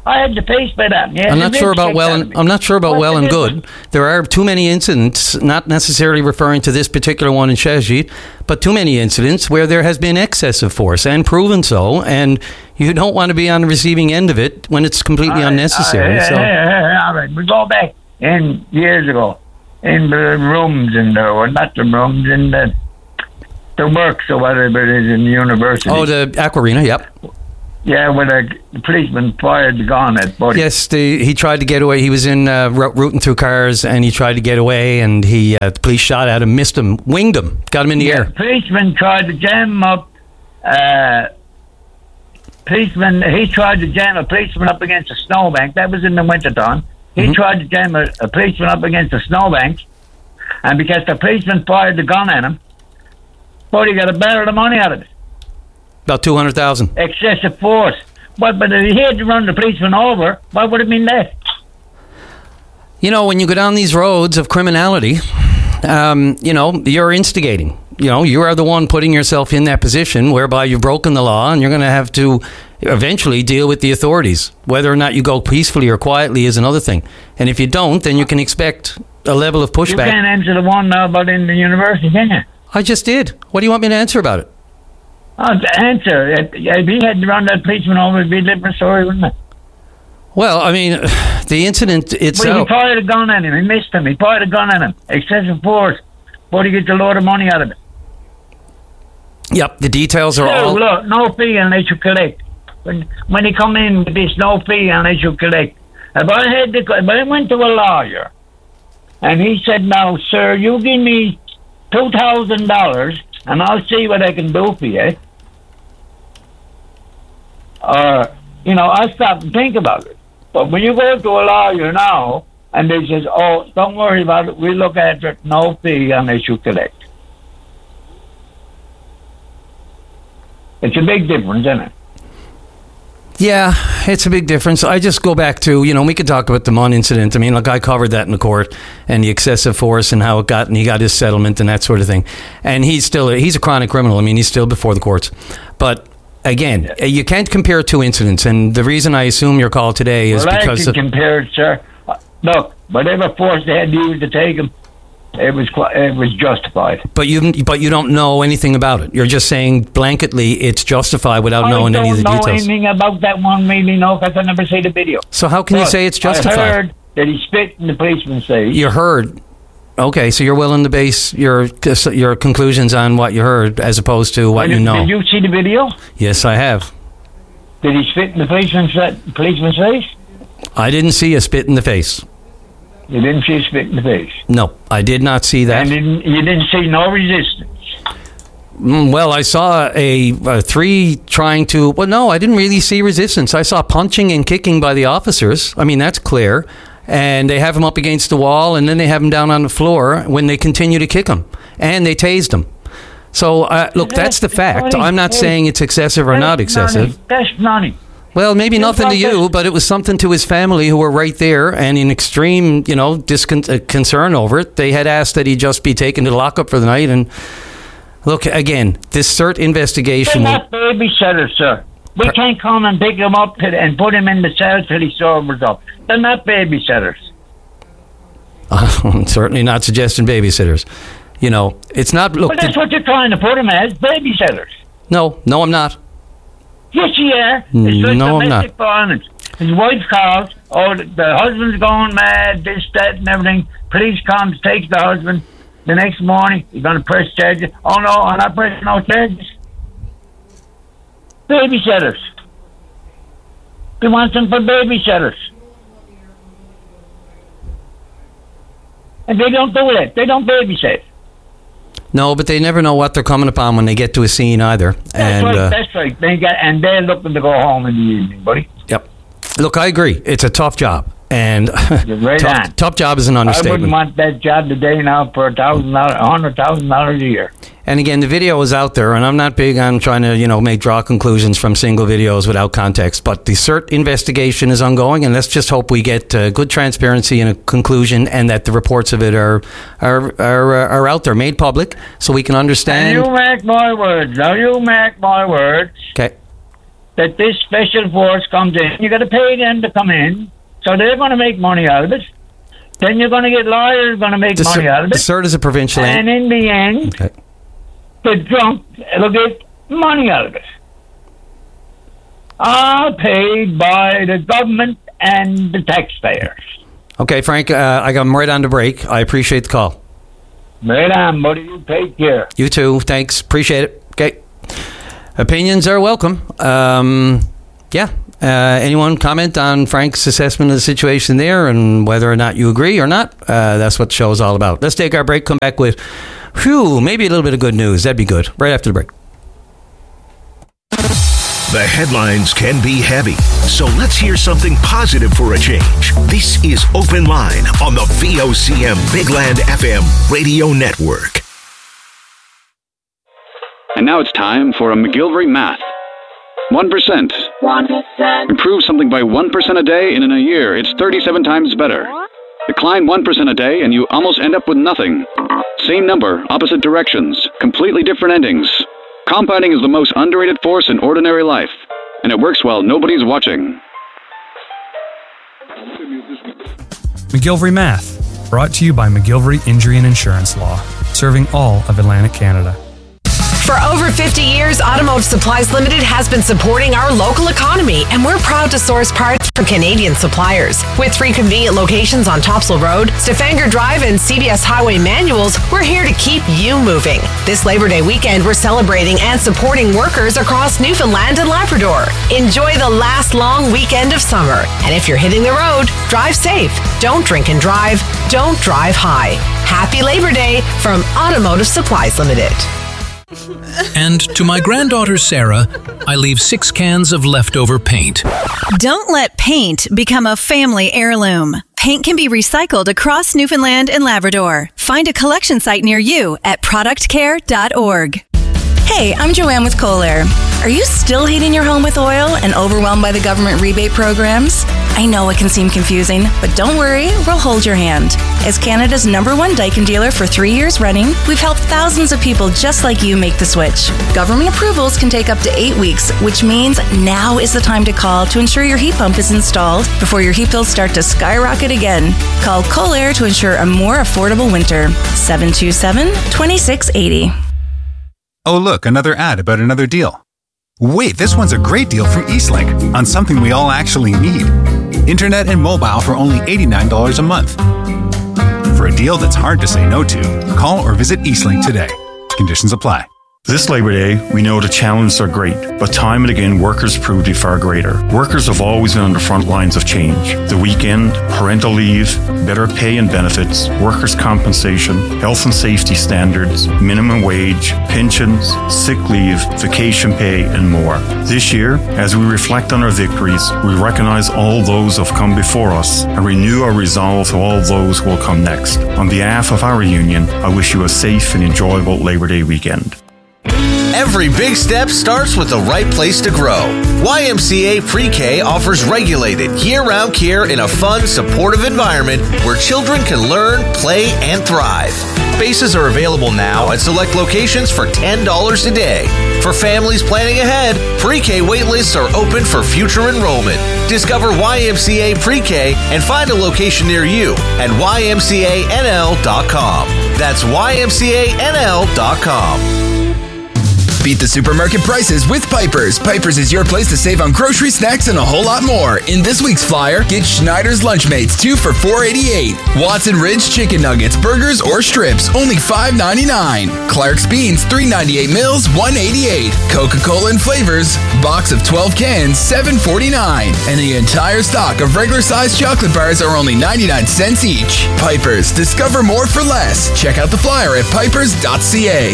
I had the face by that. Yeah, I'm not sure about well. And, I'm not sure about What's well the and difference? good. There are too many incidents, not necessarily referring to this particular one in Shajit, but too many incidents where there has been excessive force and proven so, and you don't want to be on the receiving end of it when it's completely All right, unnecessary. all right, so. yeah, yeah, yeah, all right, we go back in years ago in the rooms in the, or not the rooms, in the the works or whatever it is in the university. Oh, the Aquarina, yep. Yeah, when a policeman fired the gun at Buddy. Yes, the, he tried to get away. He was in uh, ro- rooting through cars, and he tried to get away, and he uh, the police shot at him, missed him, winged him, got him in the Yeah, air. policeman tried to jam him up. Uh, policeman, he tried to jam a policeman up against a snowbank. That was in the wintertime. He Mm-hmm. tried to jam a, a policeman up against a snowbank, and because the policeman fired the gun at him, Buddy got a barrel of money out of it. About two hundred thousand. Excessive force. But, but if he had to run the policeman over, what would it mean that? You know, when you go down these roads of criminality, um, you know, you're instigating. You know, you are the one putting yourself in that position whereby you've broken the law, and you're going to have to eventually deal with the authorities. Whether or not you go peacefully or quietly is another thing. And if you don't, then you can expect a level of You pushback. can't answer the one now about in the university, can you? I just did. What do you want me to answer about it? Oh, the answer. If, if he had to run that policeman over, it'd be a different story, wouldn't it? Well, I mean, the incident But he itself. fired a gun at him. He missed him. He fired a gun at him. Excessive force. But he gets a load of money out of it. Yep, the details are So, all. look, no fee unless you collect. When when he come in with this no fee unless you collect. If I had to, if I went to a lawyer and he said, "Now, sir, you give me two thousand dollars and I'll see what I can do for you," or you know, I stop and think about it. But when you go to a lawyer now and they says, "Oh, don't worry about it, we look after it, no fee unless you collect." It's a big difference, isn't it? Yeah, it's a big difference. I just go back to, you know, we could talk about the Munn incident. I mean, like, I covered that in the court and the excessive force and how it got, and he got his settlement and that sort of thing. And he's still, he's a chronic criminal. I mean, he's still before the courts. But again, you can't compare two incidents. And the reason I assume your call today is well, because I can of, compare it, sir. Uh, Look, whatever force they had to use to take him, it was qui- it was justified. but you, but you don't know anything about it. You're just saying blanketly it's justified without I knowing don't any of the know details. anything about that one, really, no, because I never see the video. So how can you But say it's I justified? heard that he spit in the policeman's face. You heard. Okay, so you're willing to base your your conclusions on what you heard as opposed to what Did- you know. Did you see the video? Yes, I have. Did he spit in the policeman's, policeman's face? I didn't see a spit in the face. You didn't see a spit in the face. No, I did not see that. And didn't, you didn't see no resistance. Mm, well, I saw a, a three trying to. Well, no, I didn't really see resistance. I saw punching and kicking by the officers. I mean, that's clear. And they have him up against the wall, and then they have him down on the floor when they continue to kick him, and they tased him. So, uh, look, that's the fact. I'm not saying it's excessive or not excessive. That's money. Well, maybe You nothing to thought you, but it was something to his family who were right there and in extreme, you know, discon- uh, concern over it. They had asked that he just be taken to the lockup for the night. And look, again, this CERT investigation. They're will- not babysitters, sir. We can't come and pick him up till- and put him in the cell till he sobers up. They're not babysitters. I'm certainly not suggesting babysitters. You know, it's not. Look, But that's the- what you're trying to put him as, babysitters. no, no, I'm not. Yes, you are. It's like No, I'm not. domestic violence. His wife calls, oh, the, the husband's going mad, this, that, and everything. Police comes, takes the husband. The next morning, you're going to press charges. Oh, no, I'm not pressing no charges. Babysitters. They want them for babysitters. And they don't do that. They don't babysit. No, but they never know what they're coming upon when they get to a scene either. That's and right. uh, That's right. They got, and they're looking to go home in the evening, buddy. Yep. Look, I agree. It's a tough job, and right tough, on. tough job is an I wouldn't understatement. want that job today now for a thousand dollars, a hundred thousand dollars a year. And again, the video is out there, and I'm not big on trying to, you know, make draw conclusions from single videos without context. But the CERT investigation is ongoing, and let's just hope we get uh, good transparency and a conclusion, and that the reports of it are are are, uh, are out there, made public, so we can And understand. you mark my words. Now you mark my words. Okay. that this special force comes in. You got to pay them to come in, so they're going to make money out of it. Then you're going to get lawyers going to make The money C- out of it. the C E R T is a provincial And in the end, Okay. the drunk will get money out of it. All paid by the government and the taxpayers. Okay, Frank, uh, I got him right on the break. I appreciate the call. Right on, buddy. You take care. You too. Thanks. Appreciate it. Okay. Opinions are welcome. Um, yeah. Uh, anyone comment on Frank's assessment of the situation there and whether or not you agree or not? Uh, that's what the show is all about. Let's take our break. Come back with, whew, maybe a little bit of good news. That'd be good. Right after the break. The headlines can be heavy, so let's hear something positive for a change. This is Open Line on the V O C M Big Land F M radio network. And now it's time for a McGilvery math. one percent. one percent. Improve something by one percent a day, and in a year, it's thirty-seven times better. Decline one percent a day, and you almost end up with nothing. Same number, opposite directions, completely different endings. Compounding is the most underrated force in ordinary life, and it works while nobody's watching. McGilvery Math, brought to you by McGilvery Injury and Insurance Law, serving all of Atlantic Canada. For over fifty years, Automotive Supplies Limited has been supporting our local economy, and we're proud to source parts from Canadian suppliers. With three convenient locations on Topsail Road, Stefanger Drive, and C B S Highway manuals, we're here to keep you moving. This Labor Day weekend, we're celebrating and supporting workers across Newfoundland and Labrador. Enjoy the last long weekend of summer. And if you're hitting the road, drive safe. Don't drink and drive. Don't drive high. Happy Labor Day from Automotive Supplies Limited. And to my granddaughter Sarah, I leave six cans of leftover paint. Don't let paint become a family heirloom. Paint can be recycled across Newfoundland and Labrador. Find a collection site near you at product care dot org. Hey, I'm Joanne with Kohler. Are you still heating your home with oil and overwhelmed by the government rebate programs? I know it can seem confusing, but don't worry, we'll hold your hand. As Canada's number one Daikin dealer for three years running, we've helped thousands of people just like you make the switch. Government approvals can take up to eight weeks, which means now is the time to call to ensure your heat pump is installed before your heat bills start to skyrocket again. Call Kohler to ensure a more affordable winter. seven two seven, two six eight zero. Oh, look, another ad about another deal. Wait, this one's a great deal from Eastlink on something we all actually need. Internet and mobile for only eighty-nine dollars a month. For a deal that's hard to say no to, call or visit Eastlink today. Conditions apply. This Labor Day, we know the challenges are great, but time and again, workers prove to be far greater. Workers have always been on the front lines of change. The weekend, parental leave, better pay and benefits, workers' compensation, health and safety standards, minimum wage, pensions, sick leave, vacation pay, and more. This year, as we reflect on our victories, we recognize all those who have come before us and renew our resolve to all those who will come next. On behalf of our union, I wish you a safe and enjoyable Labor Day weekend. Every big step starts with the right place to grow. Y M C A Pre-K offers regulated, year-round care in a fun, supportive environment where children can learn, play, and thrive. Spaces are available now at select locations for ten dollars a day. For families planning ahead, Pre-K waitlists are open for future enrollment. Discover Y M C A Pre-K and find a location near you at Y M C A N L dot com. That's Y M C A N L dot com. Beat the supermarket prices with Piper's. Piper's is your place to save on grocery, snacks, and a whole lot more. In this week's flyer, get Schneider's Lunchmates, two for four eighty-eight. Watson Ridge Chicken Nuggets, burgers, or strips, only five ninety-nine. Clark's Beans, three ninety-eight mils, one eighty-eight. Coca-Cola and Flavors, box of twelve cans, seven forty-nine. And the entire stock of regular-sized chocolate bars are only ninety-nine cents each. Piper's, discover more for less. Check out the flyer at pipers dot c a.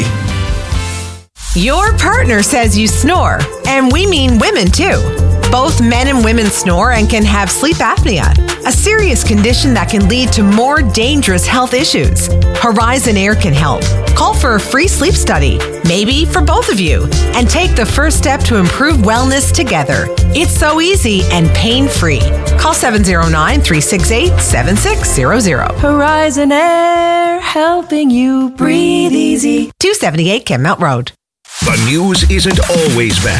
Your partner says you snore, and we mean women too. Both men and women snore and can have sleep apnea, a serious condition that can lead to more dangerous health issues. Horizon Air can help. Call for a free sleep study, maybe for both of you, and take the first step to improve wellness together. It's so easy and pain-free. Call seven oh nine, three six eight, seven six zero zero. Horizon Air, helping you breathe easy. two seventy-eight Kenmount Road. The news isn't always bad.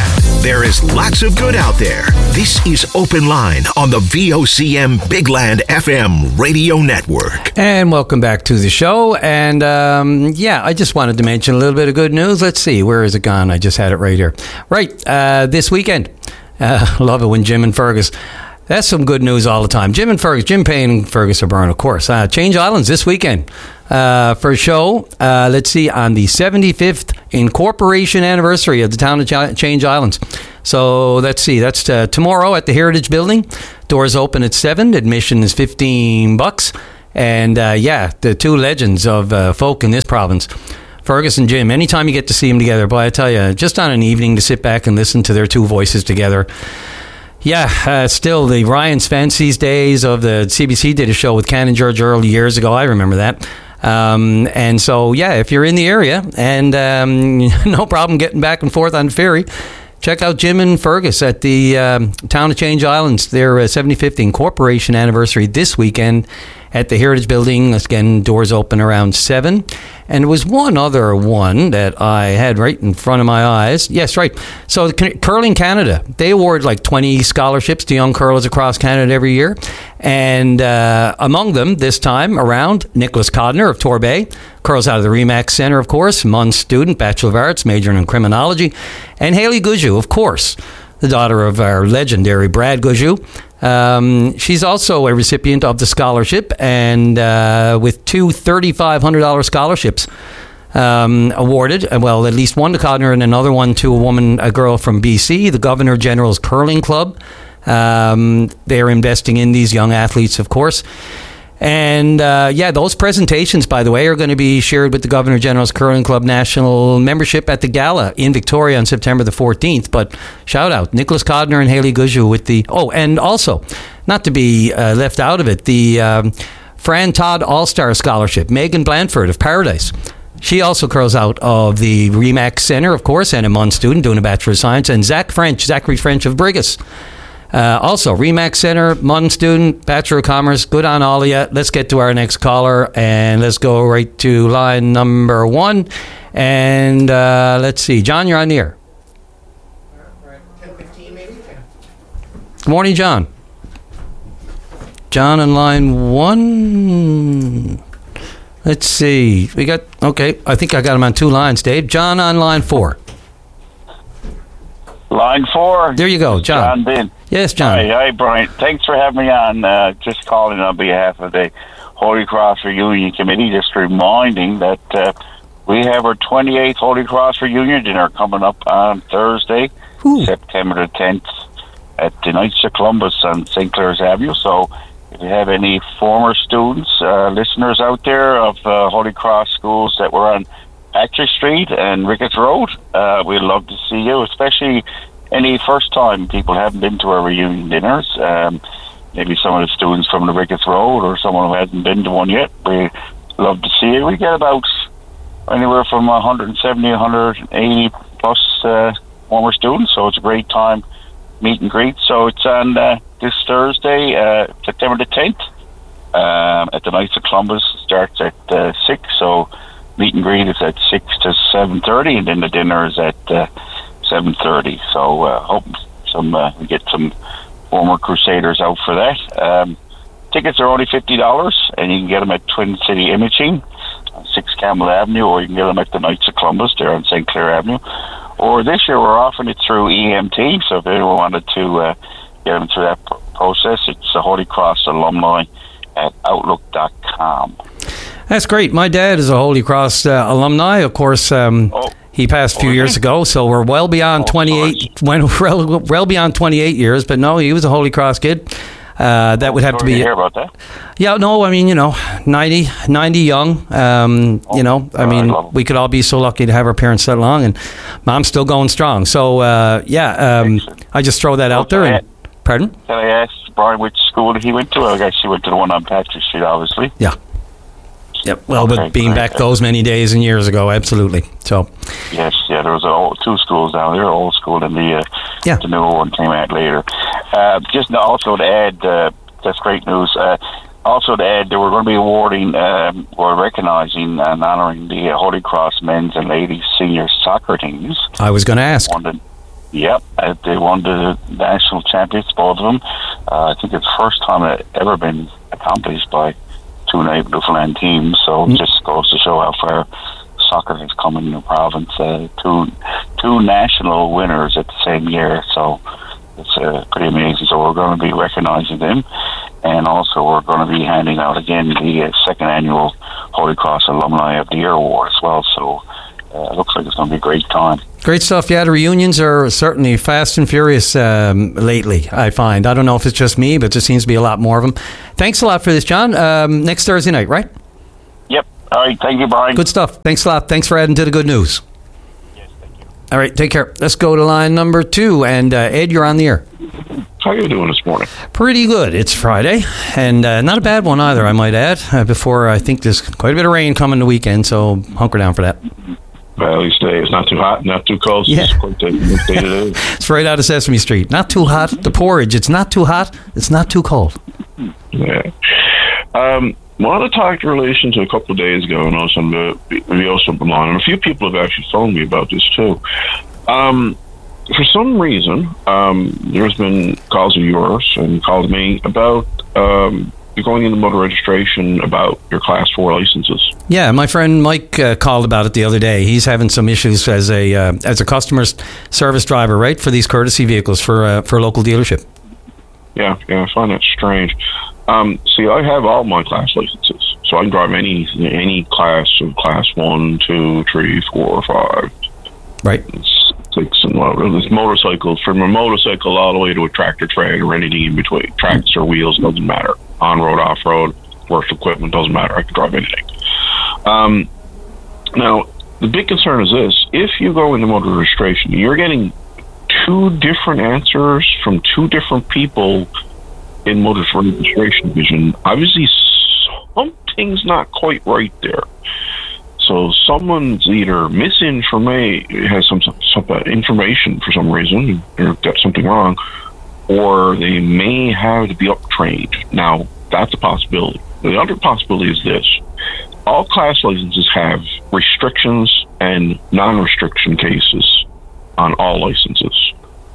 There is lots of good out there. This is Open Line on the V O C M Big Land F M radio network. And welcome back to the show. And um, yeah, I just wanted to mention a little bit of good news. Let's see, where is it gone? I just had it right here. Right, uh, this weekend. Uh, love it when Jim and Fergus. That's some good news all the time. Jim and Fergus, Jim Payne and Fergus O'Byrne, of course. Uh, Change Islands this weekend uh, for a show. Uh, let's see, on the seventy-fifth incorporation anniversary of the town of Ch- Change Islands. So let's see, that's uh, tomorrow at the Heritage Building. Doors open at seven. Admission is fifteen bucks. And uh, yeah, the two legends of uh, folk in this province, Fergus and Jim. Anytime you get to see them together, boy, I tell you, just on an evening to sit back and listen to their two voices together. Yeah, uh, still the Ryan's Fancies days of the C B C did a show with Ken and George Earl years ago. I remember that. Um, and so, yeah, if you're in the area and um, no problem getting back and forth on the ferry, check out Jim and Fergus at the um, Town of Change Islands. Their uh, seventy-fifth incorporation anniversary this weekend at the Heritage Building. Again, doors open around seven. And there was one other one that I had right in front of my eyes. Yes, right. So the Curling Canada, they award like twenty scholarships to young curlers across Canada every year. And uh, among them, this time around, Nicholas Codner of Torbay, curls out of the Remax Centre, of course, Munn student, Bachelor of Arts, majoring in criminology. And Haley Gujou, of course, the daughter of our legendary Brad Gujou. Um, she's also a recipient of the scholarship, and uh, with two three thousand five hundred dollars scholarships um, awarded, well, at least one to Codner and another one to a woman, a girl from B C, the Governor General's Curling Club. Um, they're investing in these young athletes, of course. And uh, yeah, those presentations, by the way, are going to be shared with the Governor General's Curling Club National membership at the Gala in Victoria on September the fourteenth. But shout out, Nicholas Codner and Haley Gujou with the... Oh, and also, not to be uh, left out of it, the um, Fran Todd All-Star Scholarship, Megan Blandford of Paradise. She also curls out of the Remax Centre, of course, and a Munn student doing a Bachelor of Science. And Zach French, Zachary French of Brigus. Uh, also, Remax Centre, Munn student, Bachelor of Commerce. Good on all of you. Let's get to our next caller, and let's go right to line number one. And uh, let's see. John, you're on the air. Good morning, John. John on line one. Let's see. We got, okay, I think I got him on two lines, Dave. John on line four. Line four. There you go, John. John Bin. Yes, John. Hi, hi, Brian. Thanks for having me on. Uh, just calling on behalf of the Holy Cross Reunion Committee, just reminding that uh, we have our twenty-eighth Holy Cross Reunion dinner coming up on Thursday, Ooh. September the tenth, at the Knights of Columbus on Saint Clair's Avenue. So if you have any former students, uh, listeners out there of uh, Holy Cross schools that were on Patrick Street and Ricketts Road, uh, we'd love to see you, especially any first-time people haven't been to our reunion dinners. Um, maybe some of the students from the Ricketts Road or someone who hasn't been to one yet. We love to see you. We get about anywhere from one hundred seventy, one hundred eighty plus uh, former students, so it's a great time meet and greet. So it's on uh, this Thursday, uh, September the tenth, um, at the Knights of Columbus. It starts at uh, six, so meet and greet is at six to seven thirty, and then the dinner is at uh, seven thirty. So uh, hope some uh, we get some former Crusaders out for that. Um, tickets are only fifty dollars, and you can get them at Twin City Imaging, on six Campbell Avenue, or you can get them at the Knights of Columbus there on Saint Clair Avenue. Or this year we're offering it through E M T, so if anyone wanted to uh, get them through that p- process, it's the Holy Cross Alumni at outlook dot com. That's great. My dad is a Holy Cross uh, alumni. Of course, um, oh. he passed a few oh, years ago, so we're well beyond oh, twenty-eight. Went well, well beyond twenty-eight years, but no, he was a Holy Cross kid. Uh, that oh, would have to be. You hear about that? Yeah, no, I mean, you know, ninety, ninety young. Um, oh, you know, I mean, I we could all be so lucky to have our parents that long, and Mom's still going strong. So, uh, yeah, um, I just throw that well, out there. And, I, pardon? Can I ask Brian which school he went to? I guess he went to the one on Patrick Street, obviously. Yeah. Yep. Well, okay, but being great. back those many days and years ago, absolutely. So. Yes, yeah, there was a old, two schools down there, old school, and the uh, yeah. the newer one came out later. Uh, just also to add, uh, that's great news. Uh, also to add, that we're going to be awarding, um, or recognizing and honoring the uh, Holy Cross men's and ladies senior soccer teams. I was going to ask. Won the Yep, uh, they won the national champions, both of them. Uh, I think it's the first time it ever been accomplished by two Newfoundland teams, so it just goes to show how far soccer has come in the province. Uh, two two national winners at the same year, so it's uh, pretty amazing. So we're going to be recognising them, and also we're going to be handing out again the uh, second annual Holy Cross Alumni of the Year award as well. So uh, it looks like it's going to be a great time. Great stuff. Yeah, the reunions are certainly fast and furious um, lately, I find. I don't know if it's just me, but there seems to be a lot more of them. Thanks a lot for this, John. Um, next Thursday night, right? Yep. All right. Thank you, Brian. Good stuff. Thanks a lot. Thanks for adding to the good news. Yes, thank you. All right, take care. Let's go to line number two. And uh, Ed, you're on the air. How are you doing this morning? Pretty good. It's Friday, and uh, not a bad one either, I might add. Uh, before, I think there's quite a bit of rain coming the weekend, so hunker down for that. Well, at least today it's not too hot, not too cold. Yeah. It's quite a good day today. It's right out of Sesame Street. Not too hot. The porridge, it's not too hot. It's not too cold. Yeah. Um, wanted to talk in relation to a couple of days ago, and also the V O Simple Lawn, and a few people have actually phoned me about this too. Um, for some reason, um, there's been calls of yours and calls me about um, you're going into motor registration about your Class Four licenses. Yeah, my friend Mike uh, called about it the other day. He's having some issues as a uh, as a customer service driver, right, for these courtesy vehicles for uh, for a local dealership. Yeah, yeah, I find that strange. Um, see, I have all my class licenses, so I can drive any any class of Class One, Two, Three, Four, Five, right, six, and whatever. It's motorcycles, from a motorcycle all the way to a tractor trailer or anything in between. Tracks or wheels, doesn't matter. On road, off road, work equipment, doesn't matter. I can drive anything. Um, now, the big concern is this: if you go into motor registration, you're getting two different answers from two different people in motor registration division. Obviously, something's not quite right there. So someone's either misinformation, has some, some information for some reason, or got something wrong, or they may have to be up-trained. Now, that's a possibility. The other possibility is this: all class licenses have restrictions and non-restriction cases on all licenses.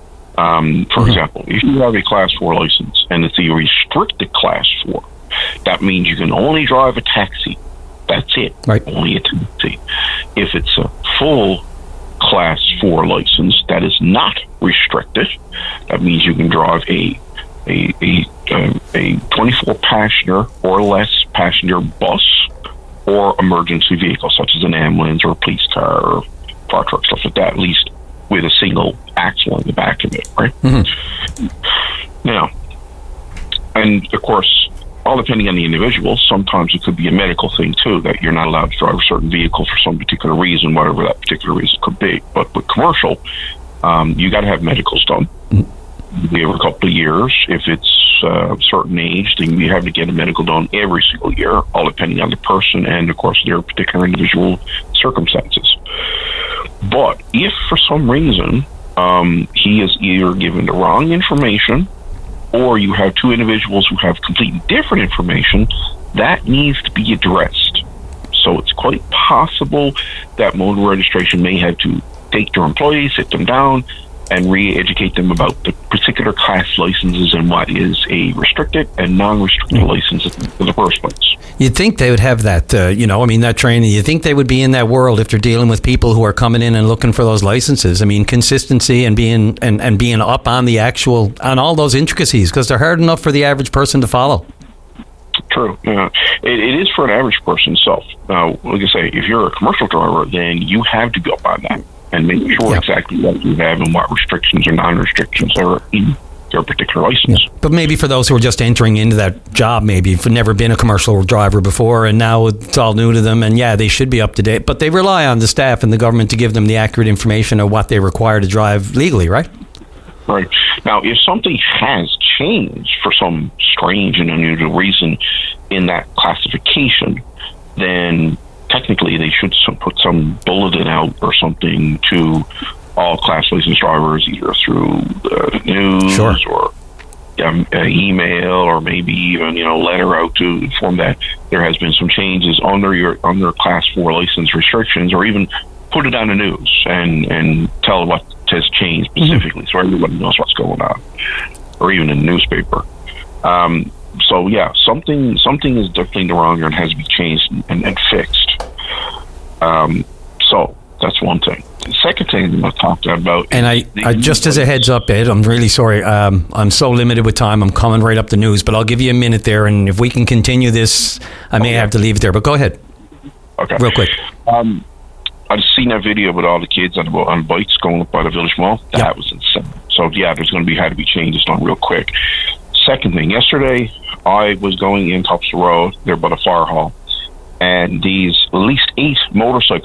Um, for mm-hmm. example, if you have a Class four license and it's a restricted Class four, that means you can only drive a taxi. That's it. Right. Only a taxi. If it's a full Class four license that is not restricted, that means you can drive a a a, um, a twenty-four passenger or less passenger bus or emergency vehicle, such as an ambulance or a police car or fire truck, stuff like that, at least with a single axle on the back of it, right? Mm-hmm. Now, and of course, all depending on the individual, sometimes it could be a medical thing too, that you're not allowed to drive a certain vehicle for some particular reason, whatever that particular reason could be. But with commercial, um, you got to have medicals done every couple of years. If it's uh, a certain age, then you have to get a medical done every single year, all depending on the person and, of course, their particular individual circumstances. But if for some reason um, he is either given the wrong information, or you have two individuals who have completely different information, that needs to be addressed. So it's quite possible that motor registration may have to take their employees, sit them down, and re-educate them about the particular class licenses and what is a restricted and non-restricted license in the first place. You'd think they would have that, uh, you know, I mean, that training. You'd think they would be in that world if they're dealing with people who are coming in and looking for those licenses. I mean, consistency and being and, and being up on the actual, on all those intricacies, because they're hard enough for the average person to follow. True. Yeah. It, it is for an average person itself. Now, like I say, if you're a commercial driver, then you have to be up on that and make sure yeah. exactly what you have and what restrictions or non-restrictions are in your particular license. Yeah. But maybe for those who are just entering into that job, maybe have never been a commercial driver before and now it's all new to them, and yeah, they should be up to date. But they rely on the staff and the government to give them the accurate information of what they require to drive legally, right? Right. Now, if something has changed for some strange and unusual reason in that classification, then technically they should some, put some bulletin out or something to all class license drivers, either through the news sure. or um, an email, or maybe even, you know, letter out to inform that there has been some changes under your under class four license restrictions, or even put it on the news and and tell what has changed specifically, mm-hmm. so everybody knows what's going on, or even in the newspaper. Um, so yeah, something something is definitely in the wrong here and has to be changed and, and fixed. Um, so that's one thing. The second thing I'm going to talk about, and I, I just as a heads up, Ed, I'm really sorry. Um, I'm so limited with time. I'm coming right up the news, but I'll give you a minute there, and if we can continue this, I may okay. have to leave it there. But go ahead. Okay. Real quick. Um, I've seen that video with all the kids on, on bikes going up by the Village Mall. That yep. was insane. So yeah, there's going to be had to be changes done real quick. Second thing, yesterday I was going in Topsail Road. They're by the fire hall, and these at least eight motorcycle